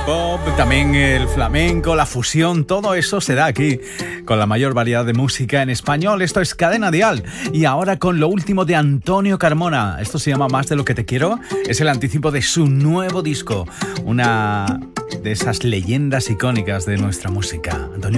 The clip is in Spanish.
pop, también el flamenco, la fusión, todo eso se da aquí, con la mayor variedad de música en español. Esto es Cadena Dial. Y ahora con lo último de Antonio Carmona. Esto se llama Más de lo que te quiero. Es el anticipo de su nuevo disco. Una de esas leyendas icónicas de nuestra música. Antonio